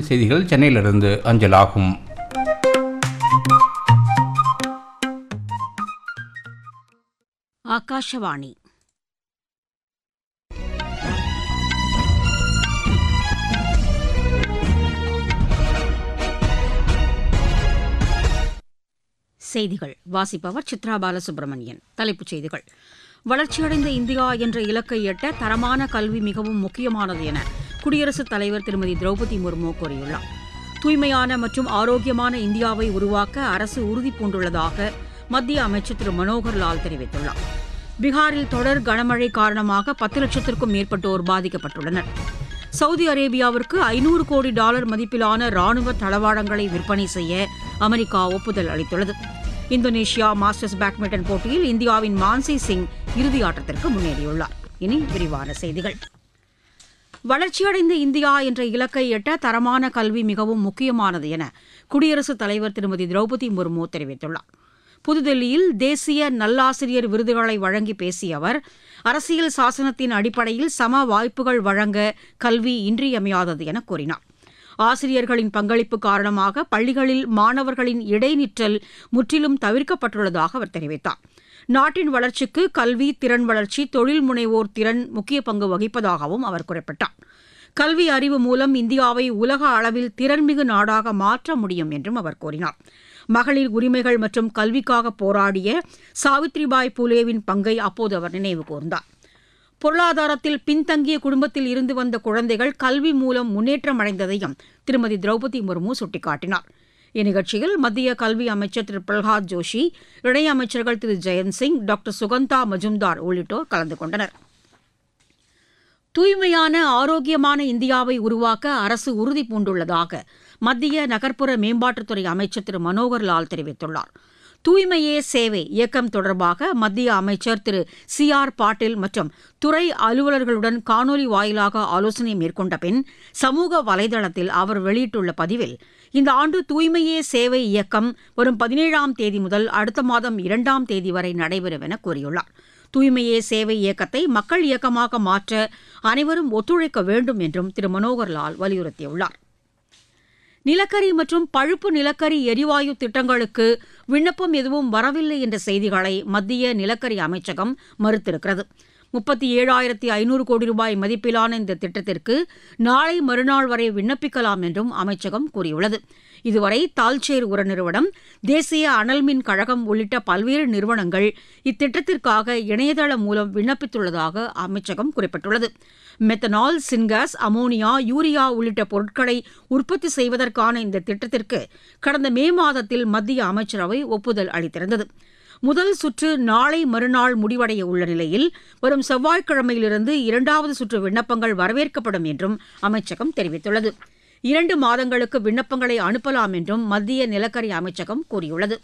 செய்திகள் சென்னையிலிருந்து அஞ்சலாகும். ஆகாஷவாணி. செய்திகள் வாசிப்பவர் சித்ரா பாலசுப்ரமணியன். தலைப்புச் செய்திகள். வளர்ச்சியடைந்த இந்தியா என்ற இலக்கை எட்ட தரமான கல்வி மிகவும் முக்கியமானது என குடியரசுத் தலைவர் திருமதி திரௌபதி முர்மு கூறியுள்ளார். தூய்மையான மற்றும் ஆரோக்கியமான இந்தியாவை உருவாக்க அரசு உறுதிபூண்டுள்ளதாக மத்திய அமைச்சர் திரு மனோகர் லால் தெரிவித்துள்ளார். பீகாரில் தொடர் கனமழை காரணமாக 10 லட்சத்திற்கும் மேற்பட்டோர் பாதிக்கப்பட்டுள்ளனர். சவுதி அரேபியாவிற்கு $500 கோடி மதிப்பிலான ராணுவ தளவாடங்களை விற்பனை செய்ய அமெரிக்கா ஒப்புதல் அளித்துள்ளது. இந்தோனேஷியா மாஸ்டர்ஸ் பேட்மிண்டன் போட்டியில் இந்தியாவின் மான்சி சிங் இறுதி ஆட்டத்திற்கு முன்னேறியுள்ளார். இனி விரிவான செய்திகள். வளர்ச்சியடைந்த இந்தியா என்ற இலக்கை எட்ட தரமான கல்வி மிகவும் முக்கியமானது என குடியரசுத் தலைவர் திருமதி திரௌபதி முர்மு தெரிவித்துள்ளார். புதுதில்லியில் தேசிய நல்லாசிரியர் விருதுகளை வழங்கி பேசிய அவர், அரசியல் சாசனத்தின் அடிப்படையில் சம வாய்ப்புகள் வழங்க கல்வி இன்றியமையாதது என கூறினார். ஆசிரியர்களின் பங்களிப்பு காரணமாக பள்ளிகளில் மாணவர்களின் இடைநிற்றல் முற்றிலும் தவிர்க்கப்பட்டுள்ளதாக அவர் தெரிவித்தார். நாட்டின் வளர்ச்சிக்கு கல்வி, திறன் வளர்ச்சி, தொழில் முனைவோர் திறன் முக்கிய பங்கு வகிப்பதாகவும் அவர் குறிப்பிட்டார். கல்வி அறிவு மூலம் இந்தியாவை உலக அளவில் திறன்மிகு நாடாக மாற்ற முடியும் என்றும் அவர் கூறினார். மகளிர் உரிமைகள் மற்றும் கல்விக்காக போராடிய சாவித்ரிபாய் பூலேவின் பங்கை அப்போது அவர் நினைவு கூர்ந்தார். பொருளாதாரத்தில் பின்தங்கிய குடும்பத்தில் இருந்து வந்த குழந்தைகள் கல்வி மூலம் முன்னேற்றம் அடைந்ததையும் திருமதி திரௌபதி முர்மு சுட்டிக்காட்டினார். இந்நிகழ்ச்சியில் மத்திய கல்வி அமைச்சர் திரு பிரல்ஹாத் ஜோஷி, இணையமைச்சர்கள் திரு ஜெயந்த் சிங், டாக்டர் சுகந்தா மஜும்தார் உள்ளிட்டோர் கலந்து கொண்டனர். தூய்மையான ஆரோக்கியமான இந்தியாவை உருவாக்க அரசு உறுதி பூண்டுள்ளதாக மத்திய நகர்ப்புற மேம்பாட்டுத்துறை அமைச்சர் திரு மனோகர் லால் தெரிவித்துள்ளார். தூய்மையே சேவை இயக்கம் தொடர்பாக மத்திய அமைச்சர் திரு CR பாட்டீல் மற்றும் துறை அலுவலர்களுடன் காணொலி வாயிலாக ஆலோசனை மேற்கொண்ட பின் சமூக வலைதளத்தில் அவர் வெளியிட்டுள்ள பதிவில், இந்த ஆண்டு தூய்மையே சேவை இயக்கம் வரும் 17ஆம் தேதி முதல் அடுத்த மாதம் 2ஆம் தேதி வரை நடைபெறும் என கூறியுள்ளார். தூய்மையே சேவை இயக்கத்தை மக்கள் இயக்கமாக மாற்ற அனைவரும் ஒத்துழைக்க வேண்டும் என்றும் திரு மனோகர் லால் வலியுறுத்தியுள்ளார். நிலக்கரி மற்றும் பழுப்பு நிலக்கரி எரிவாயு திட்டங்களுக்கு விண்ணப்பம் எதுவும் வரவில்லை என்ற செய்திகளை மத்திய நிலக்கரி அமைச்சகம் மறுத்திருக்கிறது. 37,500 கோடி ரூபாய் மதிப்பிலான இந்த திட்டத்திற்கு நாளை மறுநாள் வரை விண்ணப்பிக்கலாம் என்றும் அமைச்சகம் கூறியுள்ளது. இதுவரை தால்சேர் உர நிறுவனம், தேசிய அனல் மின் கழகம் உள்ளிட்ட பல்வேறு நிறுவனங்கள் இத்திட்டத்திற்காக இணையதளம் மூலம் விண்ணப்பித்துள்ளதாக அமைச்சகம் குறிப்பிட்டுள்ளது. மெத்தனால், சின்காஸ், அமோனியா, யூரியா உள்ளிட்ட பொருட்களை உற்பத்தி செய்வதற்கான இந்த திட்டத்திற்கு கடந்த மே மாதத்தில் மத்திய அமைச்சரவை ஒப்புதல் அளித்திருந்தது. முதல் சுற்று நாளை மறுநாள் முடிவடைய உள்ள நிலையில் வரும் செவ்வாய்க்கிழமையிலிருந்து 2வது சுற்று விண்ணப்பங்கள் வரவேற்கப்படும் என்றும் அமைச்சகம் தெரிவித்துள்ளது. 2 மாதங்களுக்கு விண்ணப்பங்களை அனுப்பலாம் என்றும் மத்திய நிலக்கரி அமைச்சகம் கூறியுள்ளது.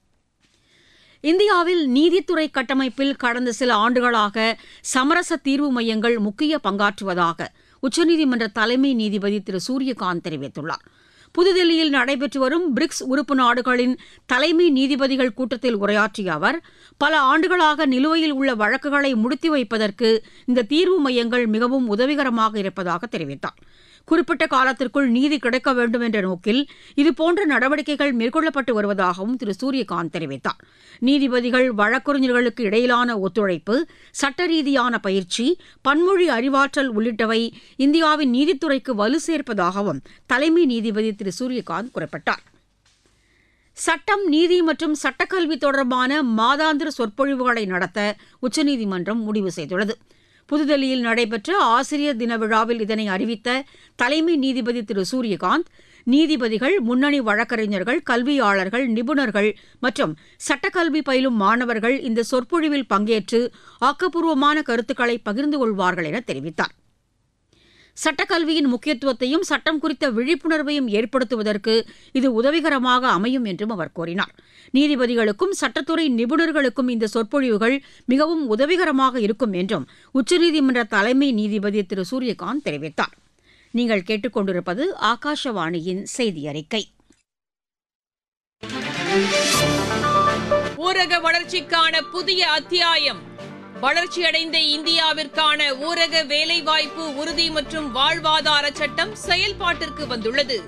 இந்தியாவில் நீதித்துறை கட்டமைப்பில் கடந்த சில ஆண்டுகளாக சமரச தீர்வு மையங்கள் முக்கிய பங்காற்றுவதாக உச்சநீதிமன்ற தலைமை நீதிபதி திரு சூரியகாந்த் தெரிவித்துள்ளார். புதுதில்லியில் நடைபெற்று வரும் பிரிக்ஸ் உறுப்பு நாடுகளின் தலைமை நீதிபதிகள் கூட்டத்தில் உரையாற்றிய அவர், பல ஆண்டுகளாக நிலுவையில் உள்ள வழக்குகளை முடித்து வைப்பதற்கு இந்த தீர்வு மையங்கள் மிகவும் உதவிகரமாக இருப்பதாக தெரிவித்தார். குறிப்பிட்ட காலத்திற்குள் நீதி கிடைக்க வேண்டும் என்ற நோக்கில் இதுபோன்ற நடவடிக்கைகள் மேற்கொள்ளப்பட்டு வருவதாகவும் திரு சூரியகாந்த் தெரிவித்தார். நீதிபதிகள், வழக்கறிஞர்களுக்கு இடையிலான ஒத்துழைப்பு, சட்ட ரீதியான பயிற்சி, பன்மொழி அறிவாற்றல் உள்ளிட்டவை இந்தியாவின் நீதித்துறைக்கு வலு சேர்ப்பதாகவும் தலைமை நீதிபதி திரு சூரியகாந்த் குறிப்பிட்டார். சட்டம், நீதி மற்றும் சட்டக்கல்வி தொடர்பான மாதாந்திர சொற்பொழிவுகளை நடத்த உச்சநீதிமன்றம் முடிவு செய்துள்ளது. புதுதில்லியில் நடைபெற்ற ஆசிரியர் தின விழாவில் இதனை அறிவித்த தலைமை நீதிபதி திரு சூரியகாந்த், நீதிபதிகள், முன்னணி வழக்கறிஞர்கள், கல்வியாளர்கள், நிபுணர்கள் மற்றும் சட்டக்கல்வி பயிலும் மாணவர்கள் இந்த சொற்பொழிவில் பங்கேற்று ஆக்கப்பூர்வமான கருத்துக்களை பகிர்ந்து கொள்வார்கள் என தெரிவித்தார். சட்டக்கல்வியின் முக்கியத்துவத்தையும் சட்டம் குறித்த விழிப்புணர்வையும் ஏற்படுத்துவதற்கு இது உதவிகரமாக அமையும் என்றும் அவர் கூறினார். நீதிபதிகளுக்கும் சட்டத்துறை நிபுணர்களுக்கும் இந்த சொற்பொழிவுகள் மிகவும் உதவிகரமாக இருக்கும் என்றும் உச்சநீதிமன்ற தலைமை நீதிபதி திரு சூரியகாந்த் தெரிவித்தார். நீங்கள் கேட்டுக்கொண்டிருப்பது ஆகாஷவாணியின் செய்தி அறிக்கை. ஊரக வளர்ச்சிக்கான புதிய அத்தியாயம். வளர்ச்சியடைந்த இந்தியாவிற்கான ஊரக வேலைவாய்ப்பு உறுதி மற்றும் வாழ்வாதார சட்டம் செயல்பாட்டிற்கு வந்துள்ளது.